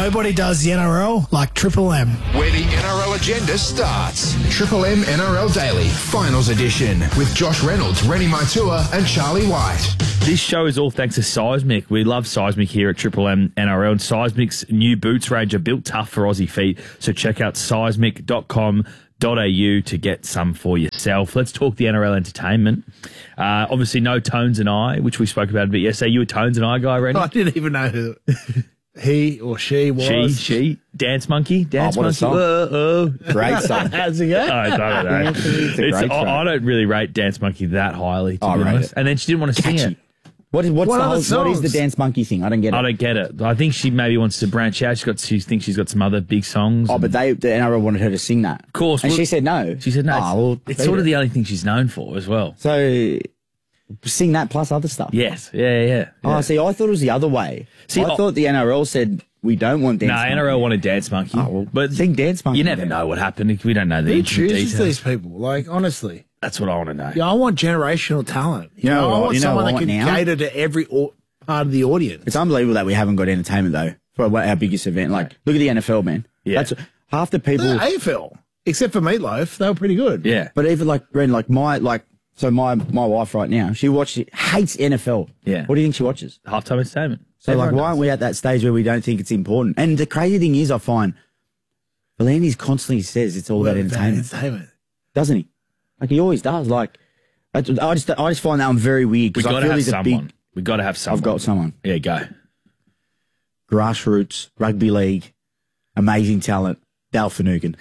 Nobody does the NRL like Triple M. Where the NRL agenda starts. Triple M NRL Daily, Finals Edition, with Josh Reynolds, Rennie Maitua and Charlie White. This show is all thanks to Seismic. We love Seismic here at Triple M NRL, and Seismic's new boots range are built tough for Aussie feet, so check out seismic.com.au to get some for yourself. Let's talk the NRL entertainment. Obviously, no Tones and I, which we spoke about a bit yesterday. You a Tones and I guy, Rennie? I didn't even know who he or she was. She. Dance Monkey. Dance what a Monkey. song. Whoa. Great song. How's it go? I don't know. It's a great track. I don't really rate Dance Monkey that highly, to be rate honest. it. And then she didn't want to sing Catchy. it. What is the Dance Monkey thing? I don't get it. I don't get it. I think she maybe wants to branch out. She thinks she's got some other big songs. Oh, but the NRL wanted her to sing that. Of course. And she said no. She said no. Oh, well, it's sort of the only thing she's known for as well. So sing that plus other stuff. Yes. Yeah. Oh, see, I thought it was the other way. I thought the NRL said we don't want Dance Monkey. No, NRL wanted Dance Monkey. Oh, well, but sing Dance Monkey. You never know what happened. We don't know the Who intimate chooses details. these people? Like, honestly. That's what I want to know. Yeah, I want generational talent. You know I what- want you know someone what I that want can now? cater to every part of the audience. It's unbelievable that we haven't got entertainment, though, for our biggest event. Like, look at the NFL, man. Yeah. That's half the people. The AFL, except for Meatloaf, they were pretty good. Yeah. But even like, Ren, like my wife right now, hates NFL. Yeah. What do you think she watches? Halftime entertainment. So, like, Everyone why aren't we at that stage where we don't think it's important? And the crazy thing is, I find, V'landys constantly says it's all about entertainment, doesn't he? Like, he always does. Like, I just find that one very weird We because got I to feel have he's a someone. big. We got to have someone. I've got someone. Yeah, go. Grassroots, rugby league, amazing talent, Dale Finucane.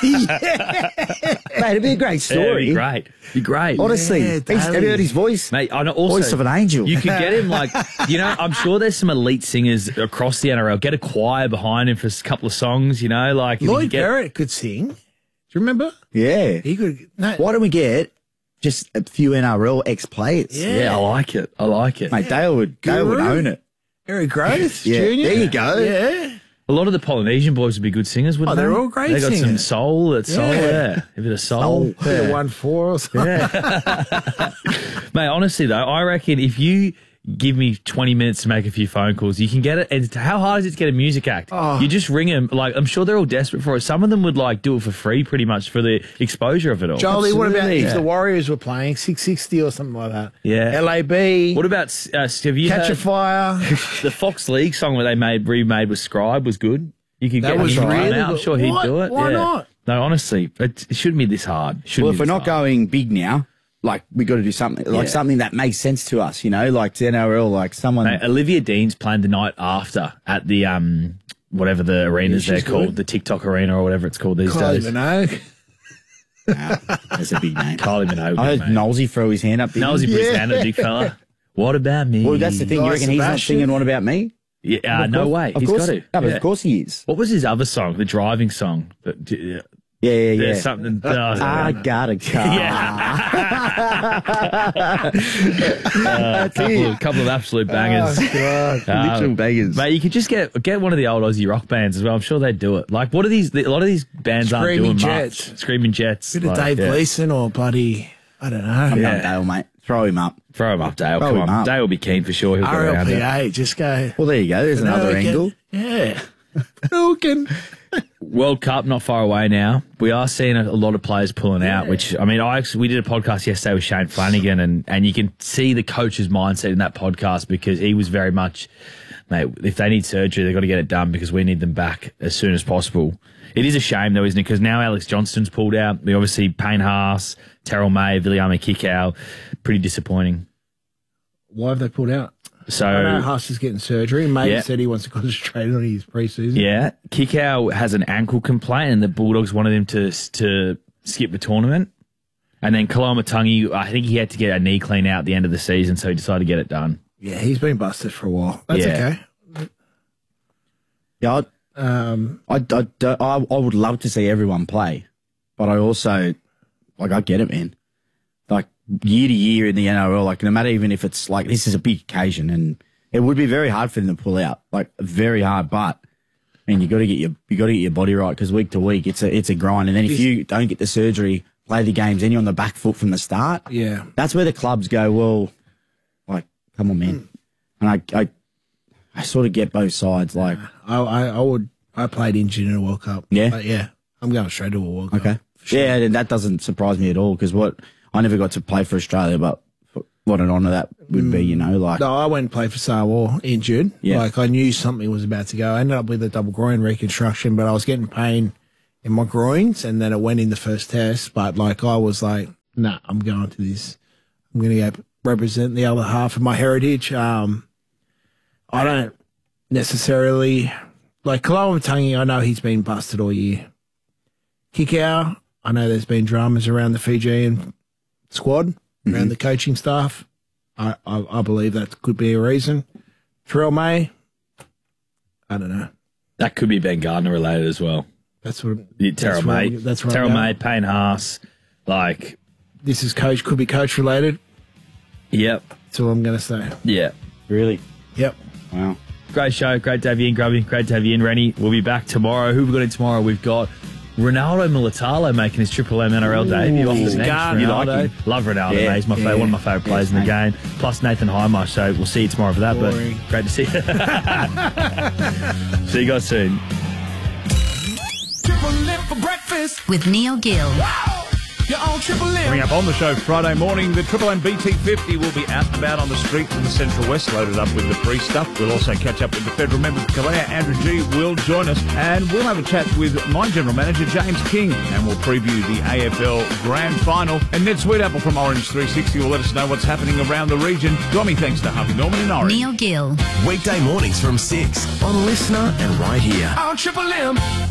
Mate, it'd be a great story. Yeah, it'd be great. Honestly, Yeah, have you heard his voice? Mate, I know also, Voice of an angel. You could get him like, I'm sure there's some elite singers across the NRL. Get a choir behind him for a couple of songs, like. if you Lloyd could get- Barrett could sing. Do you remember? Yeah. He could. No, Why don't we get just a few NRL ex-players? Yeah. Yeah, I like it. Mate, Dale would own it. Eric Groth Yeah, Jr. there you go. Yeah. A lot of the Polynesian boys would be good singers, wouldn't they? they're all great They got some singers. soul. That's soul, yeah. A bit of soul. Yeah. 1-4 or something. Mate, honestly, though, I reckon if you give me 20 minutes to make a few phone calls, you can get it. And how hard is it to get a music act? Oh. You just ring them. Like, I'm sure they're all desperate for it. Some of them would, do it for free pretty much for the exposure of it all. Jolie, what about Absolutely. if the Warriors were playing 660 or something like that? Yeah. LAB. What about, have you Catch a heard Fire? the Fox League song where they remade with Scribe was good? You could That get was him really out. I'm good. sure he'd What? do it. Why Yeah. not? No, honestly, it shouldn't be this hard. Well, if we're not going big now, like, we got to do something, like Yeah. something that makes sense to us, like to NRL, like someone. Mate, Olivia Dean's playing the night after at the whatever the arenas Yeah, they're she's called, good. the TikTok arena or whatever it's called these Kylie days. Minogue. That's a big name. Kylie Minogue. I heard mate. Nosey throw his hand up. didn't Nelsey he? put his hand up, big fella. What about me? Well, that's the thing. You Guy reckon he's not Sebastian. singing What About Me? Yeah, Of no course- way. Of He's course, got to. No, but Yeah. of course he is. What was his other song? The driving song. Yeah. There's something. I got a car. Couple of absolute bangers. Literal bangers. Mate, you could just get one of the old Aussie rock bands as well. I'm sure they'd do it. Like, what are these? A lot of these bands aren't Screaming doing Jets. much. Screaming Jets. Bit of like, Dave yeah. Gleason or bloody, I don't know. I'm Yeah. going Dale, mate. Throw him up. Throw him up, Dale. Throw Come him on. up. Dale will be keen for sure. He'll go around it. RLPA, just go. Well, there you go. There's another angle. Yeah. Broken. World Cup not far away now. We are seeing a lot of players pulling out, which, I mean, we did a podcast yesterday with Shane Flanagan, and you can see the coach's mindset in that podcast because he was very much, mate, if they need surgery, they've got to get it done because we need them back as soon as possible. It is a shame, though, isn't it? Because now Alex Johnston's pulled out. We obviously Payne Haas, Terrell May, Viliame Kikau. Pretty disappointing. Why have they pulled out? So, I know Haas is getting surgery. Mate Yeah. said he wants to concentrate on his preseason. yeah, Kikau has an ankle complaint, and the Bulldogs wanted him to skip the tournament. And then Kalamatangi, I think he had to get a knee clean out at the end of the season, so he decided to get it done. Yeah, he's been busted for a while. That's Yeah. okay. Yeah, I would love to see everyone play, but I also, I get it, man. Like, year to year in the NRL, like, no matter even if it's like, this is a big occasion, and it would be very hard for them to pull out, like, very hard, but, man, you got to get your body right, because week to week, it's a grind, and then if you don't get the surgery, play the games, then you're on the back foot from the start. Yeah. That's where the clubs go, well, like, come on, man. And I I sort of get both sides. Like, I played England in a World Cup. Yeah? But yeah, I'm going straight to a World Cup. okay. Sure. Yeah, and that doesn't surprise me at all because I never got to play for Australia, but what an honour that would be, like. No, I went and played for Samoa injured. Yeah. Like, I knew something was about to go. I ended up with a double groin reconstruction, but I was getting pain in my groins, and then it went in the first test. But, like, I was like, nah, I'm going to this. I'm going to go represent the other half of my heritage. I don't necessarily... Like, Kalama-Tangi, I know he's been busted all year. Kikau, I know there's been dramas around the Fijian squad, around the coaching staff. I believe that could be a reason. Terrell May, I don't know. That could be Ben Gardner related as well. That's what. Terrell May. That's right. Terrell May, Payne Haas. Like, this is could be coach related. Yep. That's all I'm going to say. Yeah. Really? Yep. Wow. Great show. Great to have you in, Grubby. Great to have you in, Rennie. We'll be back tomorrow. Who have we got in tomorrow? We've got Ronaldo Militalo making his Triple M NRL debut off the bench. You like him? Love Ronaldo, mate. He's one of my favourite players in the game. Plus Nathan Heimer. So we'll see you tomorrow for that. Boring. But great to see you. See you guys soon. Triple M for breakfast With Neil Gill. You're on Triple M. Coming up on the show Friday morning, the Triple M BT50 will be out and about on the streets in the Central West, loaded up with the free stuff. We'll also catch up with the federal member of Kalea. Andrew G will join us, and we'll have a chat with my general manager, James King, and we'll preview the AFL Grand Final. And Ned Sweetapple from Orange 360 will let us know what's happening around the region. Join me, thanks to Harvey Norman in Orange. Neil Gill. Weekday mornings from 6 on Listener and right here. On Triple M.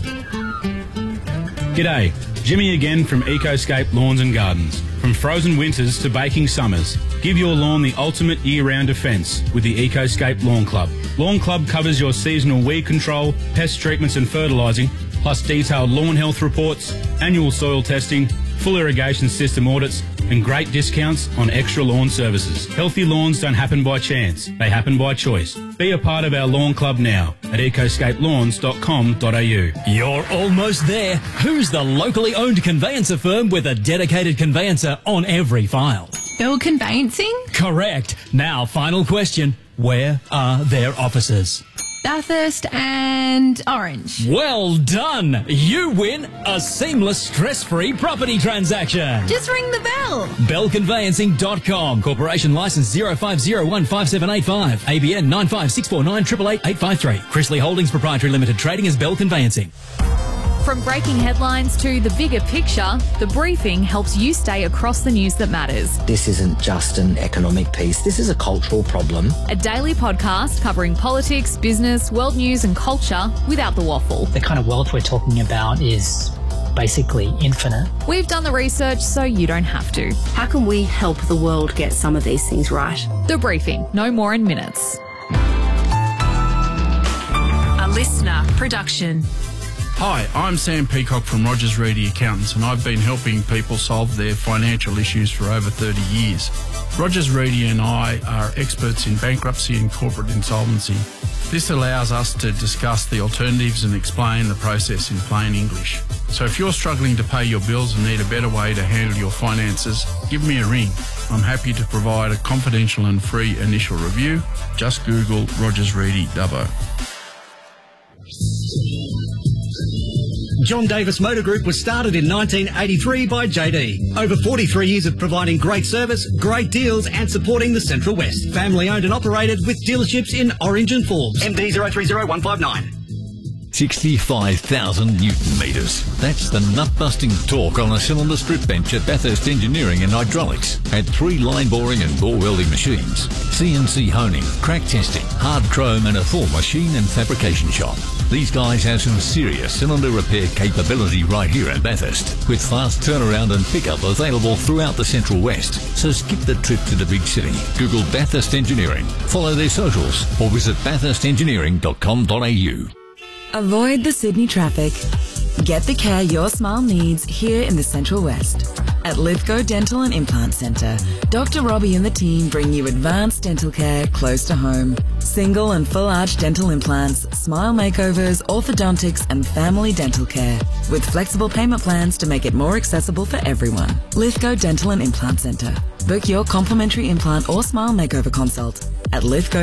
G'day, Jimmy again from Ecoscape Lawns and Gardens. From frozen winters to baking summers, give your lawn the ultimate year-round defence with the Ecoscape Lawn Club. Lawn Club covers your seasonal weed control, pest treatments and fertilising, plus detailed lawn health reports, annual soil testing, full irrigation system audits, and great discounts on extra lawn services. Healthy lawns don't happen by chance, they happen by choice. Be a part of our lawn club now at ecoscapelawns.com.au. You're almost there. Who's the locally owned conveyancer firm with a dedicated conveyancer on every file? Bell Conveyancing? Correct. Now, final question. Where are their offices? Bathurst and Orange. Well done! You win a seamless, stress-free property transaction. Just ring the bell. Bellconveyancing.com. Corporation licence 05015785. ABN 95649 888 Chrisley Holdings Proprietary Limited. Trading as Bell Conveyancing. From breaking headlines to the bigger picture, The Briefing helps you stay across the news that matters. This isn't just an economic piece. This is a cultural problem. A daily podcast covering politics, business, world news and culture without the waffle. The kind of wealth we're talking about is basically infinite. We've done the research so you don't have to. How can we help the world get some of these things right? The Briefing, no more in minutes. A listener production. Hi, I'm Sam Peacock from Rogers Reedy Accountants, and I've been helping people solve their financial issues for over 30 years. Rogers Reedy and I are experts in bankruptcy and corporate insolvency. This allows us to discuss the alternatives and explain the process in plain English. So if you're struggling to pay your bills and need a better way to handle your finances, give me a ring. I'm happy to provide a confidential and free initial review. Just Google Rogers Reedy Dubbo. John Davis Motor Group was started in 1983 by JD. Over 43 years of providing great service, great deals and supporting the Central West. Family owned and operated with dealerships in Orange and Forbes. MD 030159. 65,000 Newton metres. That's the nut-busting torque on a cylinder strip bench at Bathurst Engineering and Hydraulics. At 3 line boring and bore welding machines, CNC honing, crack testing, hard chrome and a full machine and fabrication shop. These guys have some serious cylinder repair capability right here at Bathurst, with fast turnaround and pickup available throughout the Central West. So skip the trip to the big city. Google Bathurst Engineering, follow their socials, or visit bathurstengineering.com.au. Avoid the Sydney traffic. Get the care your smile needs here in the Central West. At Lithgow Dental and Implant Centre, Dr. Robbie and the team bring you advanced dental care close to home. Single and full arch dental implants, smile makeovers, orthodontics and family dental care with flexible payment plans to make it more accessible for everyone. Lithgow Dental and Implant Centre. Book your complimentary implant or smile makeover consult at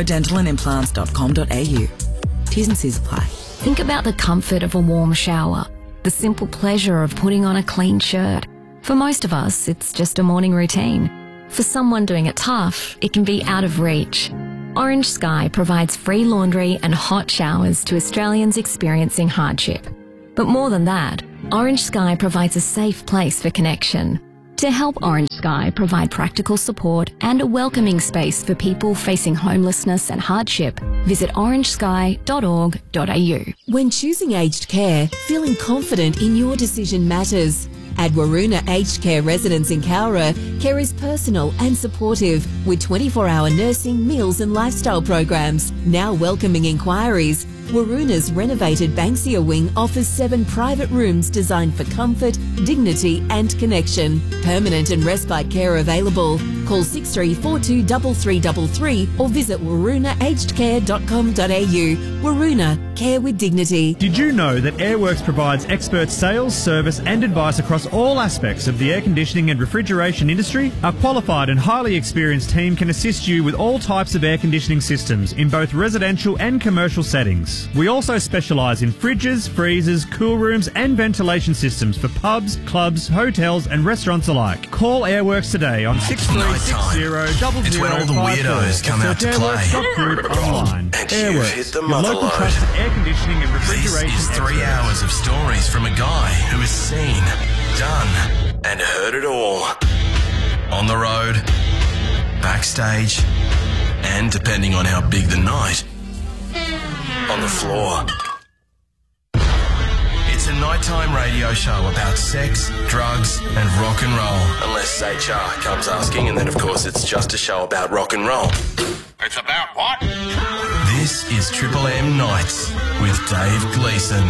lithgowdentalandimplants.com.au. T's and C's apply. Think about the comfort of a warm shower, the simple pleasure of putting on a clean shirt. For most of us, it's just a morning routine. For someone doing it tough, it can be out of reach. Orange Sky provides free laundry and hot showers to Australians experiencing hardship. But more than that, Orange Sky provides a safe place for connection. To help Orange Sky provide practical support and a welcoming space for people facing homelessness and hardship, visit orangesky.org.au. When choosing aged care, feeling confident in your decision matters. At Waroona Aged Care Residence in Cowra, care is personal and supportive with 24-hour nursing, meals and lifestyle programs. Now welcoming inquiries, Waroona's renovated Banksia wing offers 7 private rooms designed for comfort, dignity and connection. Permanent and respite care available. Call 6342 3333 or visit waroonaagedcare.com.au. Waroona, care with dignity. Did you know that Airworks provides expert sales, service and advice across all aspects of the air conditioning and refrigeration industry? Our qualified and highly experienced team can assist you with all types of air conditioning systems in both residential and commercial settings. We also specialise in fridges, freezers, cool rooms and ventilation systems for pubs, clubs, hotels and restaurants alike. Call Airworks today on 6360 It's when all the weirdos come out to play. Online. And you've Airworks, hit the your mother local load. trusted air conditioning and refrigeration. This is 3 hours of stories from a guy who has seen, done, and heard it all. On the road, backstage, and depending on how big the night, on the floor. It's a nighttime radio show about sex, drugs, and rock and roll. Unless HR comes asking, and then of course it's just a show about rock and roll. It's about what? This is Triple M Nights with Dave Gleeson.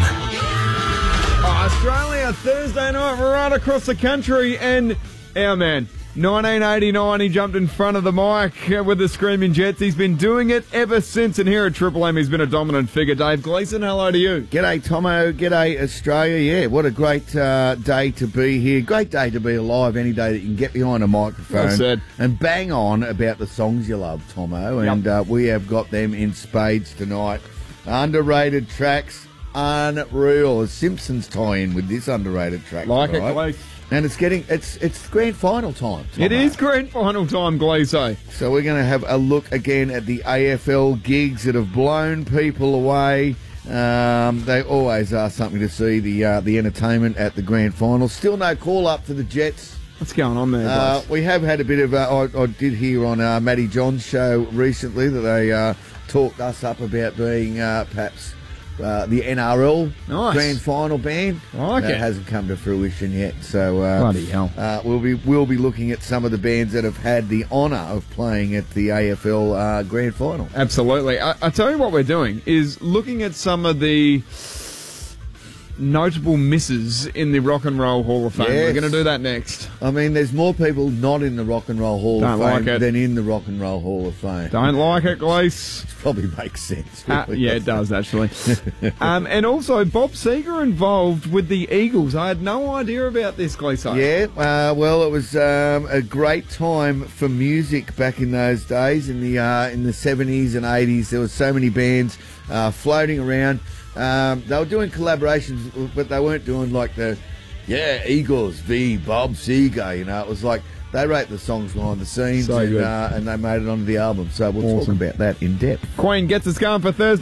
Australia, Thursday night, right across the country, and our man, 1989, he jumped in front of the mic with the Screaming Jets. He's been doing it ever since, and here at Triple M, he's been a dominant figure. Dave Gleeson, hello to you. G'day, Tomo. G'day, Australia. Yeah, what a great day to be here. Great day to be alive, any day that you can get behind a microphone Well said. and bang on about the songs you love, Tomo. And we have got them in spades tonight. Underrated tracks, unreal. A Simpsons tie-in with this underrated track. Like it, right? Glees. And it's grand final time, Tomo. It is grand final time, Gleeso. So we're going to have a look again at the AFL gigs that have blown people away. They always are something to see, the entertainment at the grand final. Still no call up for the Jets. What's going on there, guys? We have had a bit of... I did hear on Matty John's show recently that they talked us up about being perhaps... the NRL grand final band. That hasn't come to fruition yet. So bloody hell. We'll be looking at some of the bands that have had the honour of playing at the AFL grand final. Absolutely. I tell you what we're doing is looking at some of the notable misses in the Rock and Roll Hall of Fame. Yes. We're going to do that next. I mean, there's more people not in the Rock and Roll Hall of Don't Fame like it. than in the Rock and Roll Hall of Fame. Don't like it, Glees. Probably makes sense. Really. Yeah, it does, actually. And also, Bob Seger involved with the Eagles. I had no idea about this, Glees. Yeah, well, it was a great time for music back in those days, in the 70s and 80s. There were so many bands floating around. They were doing collaborations, but they weren't doing like the, Eagles v. Bob Seger. You know, it was like they wrote the songs behind the scenes So good. and they made it onto the album. So we'll talk about that in depth. Queen gets us going for Thursday.